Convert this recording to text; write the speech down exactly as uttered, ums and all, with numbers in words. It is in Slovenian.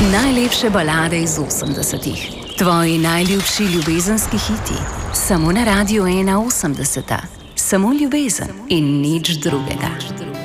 Najlepše balade iz osemdesetih. Tvoji najljubši ljubezenski hiti. Samo na Radiu ena osemdeseta. Samo ljubezen in nič drugega.